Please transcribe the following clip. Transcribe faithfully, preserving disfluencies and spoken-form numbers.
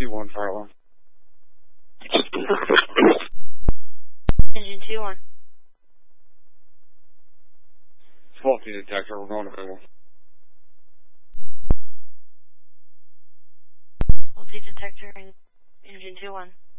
two one, fire alarm. Engine two one. Faulty detector, we're going to visual. Faulty detector in engine two one.